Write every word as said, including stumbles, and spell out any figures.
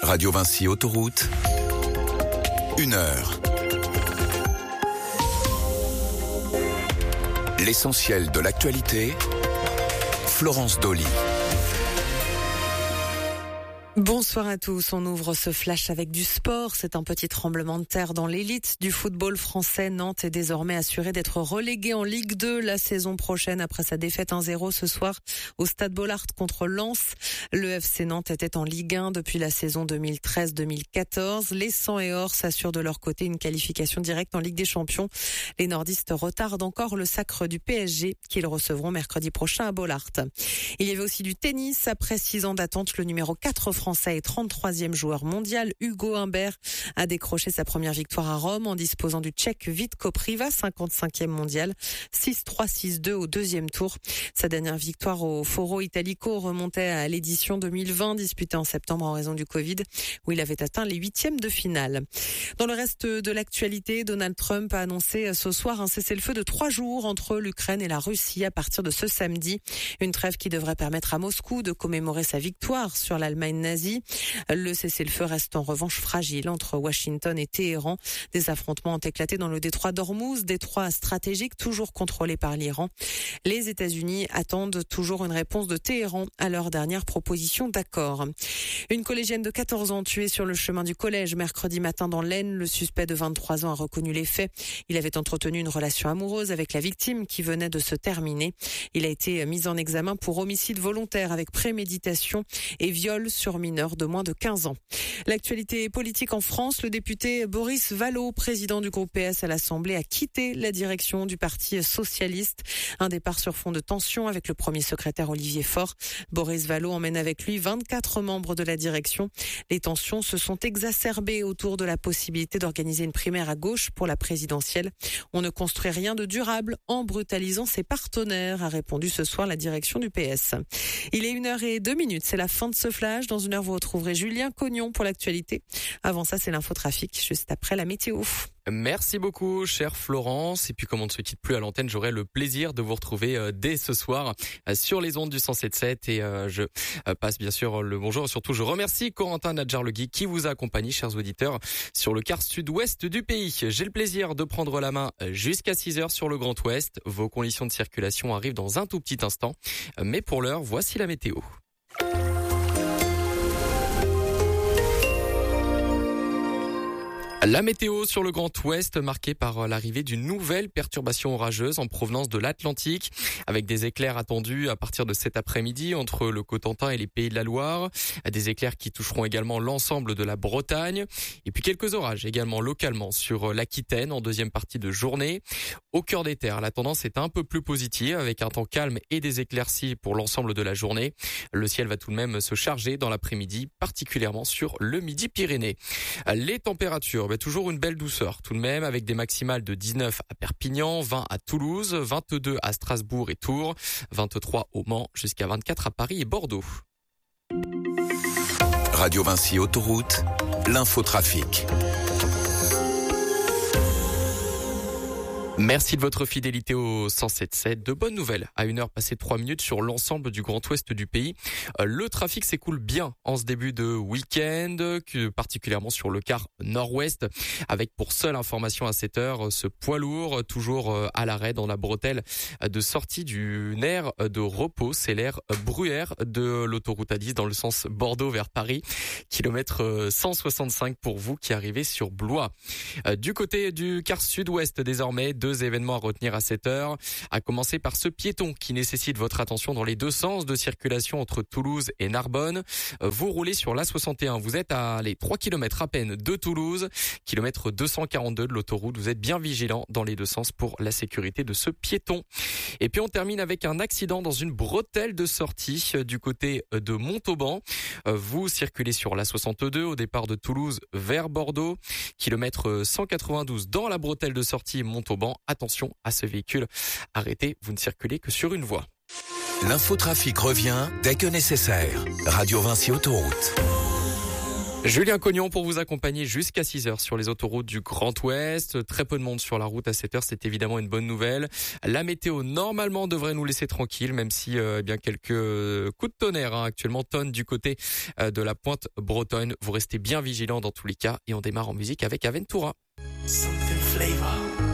Radio Vinci Autoroute, une heure. L'essentiel de l'actualité, Florence Dolly. Bonsoir à tous, on ouvre ce flash avec du sport. C'est un petit tremblement de terre dans l'élite du football français. Nantes est désormais assuré d'être relégué en Ligue deux la saison prochaine après sa défaite un zéro ce soir au Stade Bollaert contre Lens. Le F C Nantes était en Ligue un depuis la saison deux mille treize deux mille quatorze. Les sang et or s'assurent de leur côté une qualification directe en Ligue des Champions. Les nordistes retardent encore le sacre du P S G qu'ils recevront mercredi prochain à Bollaert. Il y avait aussi du tennis. Après six ans d'attente, le numéro quatre français et trente-troisième joueur mondial, Hugo Humbert, a décroché sa première victoire à Rome en disposant du Tchèque Vít Kopriva, cinquante-cinquième mondial, six trois six deux au deuxième tour. Sa dernière victoire au Foro Italico remontait à l'édition deux mille vingt, disputée en septembre en raison du Covid, où il avait atteint les huitièmes de finale. Dans le reste de l'actualité, Donald Trump a annoncé ce soir un cessez-le-feu de trois jours entre l'Ukraine et la Russie à partir de ce samedi. Une trêve qui devrait permettre à Moscou de commémorer sa victoire sur l'Allemagne nazie. Le cessez-le-feu reste en revanche fragile entre Washington et Téhéran. Des affrontements ont éclaté dans le détroit d'Ormuz, détroit stratégique toujours contrôlé par l'Iran. Les États-Unis attendent toujours une réponse de Téhéran à leur dernière proposition d'accord. Une collégienne de quatorze ans tuée sur le chemin du collège mercredi matin dans l'Aisne. Le suspect de vingt-trois ans a reconnu les faits. Il avait entretenu une relation amoureuse avec la victime qui venait de se terminer. Il a été mis en examen pour homicide volontaire avec préméditation et viol sur mineur de moins de quinze ans. L'actualité politique en France, le député Boris Vallaud, président du groupe P S à l'Assemblée, a quitté la direction du Parti socialiste. Un départ sur fond de tension avec le premier secrétaire Olivier Faure. Boris Vallaud emmène avec lui vingt-quatre membres de la direction. Les tensions se sont exacerbées autour de la possibilité d'organiser une primaire à gauche pour la présidentielle. On ne construit rien de durable en brutalisant ses partenaires, a répondu ce soir la direction du P S. Il est une heure et deux minutes, c'est la fin de ce flash. Dans une heure, vous retrouverez Julien Cognon pour l'actualité. Avant ça, c'est l'infotrafic, juste après la météo. Merci beaucoup, chère Florence. Et puis, comme on ne se quitte plus à l'antenne, j'aurai le plaisir de vous retrouver euh, dès ce soir euh, sur les ondes du cent sept sept. Et euh, je euh, passe bien sûr le bonjour. Et surtout, je remercie Corentin Nadjar-Legui qui vous a accompagné, chers auditeurs, sur le quart sud-ouest du pays. J'ai le plaisir de prendre la main jusqu'à six heures sur le Grand Ouest. Vos conditions de circulation arrivent dans un tout petit instant. Mais pour l'heure, voici la météo. La météo sur le Grand Ouest marquée par l'arrivée d'une nouvelle perturbation orageuse en provenance de l'Atlantique avec des éclairs attendus à partir de cet après-midi entre le Cotentin et les Pays de la Loire. Des éclairs qui toucheront également l'ensemble de la Bretagne et puis quelques orages également localement sur l'Aquitaine en deuxième partie de journée. Au cœur des terres, la tendance est un peu plus positive avec un temps calme et des éclaircies pour l'ensemble de la journée. Le ciel va tout de même se charger dans l'après-midi, particulièrement sur le Midi-Pyrénées. Les températures, toujours une belle douceur tout de même avec des maximales de dix-neuf à Perpignan, vingt à Toulouse, vingt-deux à Strasbourg et Tours, vingt-trois au Mans jusqu'à vingt-quatre à Paris et Bordeaux. Radio Vinci Autoroute, l'infotrafic. Merci de votre fidélité au cent sept sept. De bonnes nouvelles à une heure passée trois minutes sur l'ensemble du Grand Ouest du pays. Le trafic s'écoule bien en ce début de week-end, particulièrement sur le quart nord-ouest, avec pour seule information à cette heure ce poids lourd toujours à l'arrêt dans la bretelle de sortie du nerf de repos. C'est l'aire Bruyère de l'autoroute A dix dans le sens Bordeaux vers Paris. Kilomètre cent soixante-cinq pour vous qui arrivez sur Blois. Du côté du quart sud-ouest désormais, deux événements à retenir à cette heure, à commencer par ce piéton qui nécessite votre attention dans les deux sens de circulation entre Toulouse et Narbonne. Vous roulez sur l'A soixante et un, vous êtes à les trois kilomètres à peine de Toulouse, kilomètre deux cent quarante-deux de l'autoroute, vous êtes bien vigilant dans les deux sens pour la sécurité de ce piéton. Et puis on termine avec un accident dans une bretelle de sortie du côté de Montauban. Vous circulez sur l'A soixante-deux au départ de Toulouse vers Bordeaux, kilomètre cent quatre-vingt-douze dans la bretelle de sortie Montauban. Attention à ce véhicule. Arrêtez, vous ne circulez que sur une voie. L'infotrafic revient dès que nécessaire. Radio Vinci Autoroute. Julien Cognon pour vous accompagner jusqu'à six heures sur les autoroutes du Grand Ouest. Très peu de monde sur la route à sept heures, c'est évidemment une bonne nouvelle. La météo normalement devrait nous laisser tranquille, même si euh, eh bien quelques coups de tonnerre hein, actuellement tonnent du côté euh, de la pointe bretonne. Vous restez bien vigilants dans tous les cas et on démarre en musique avec Aventura. Something flavor.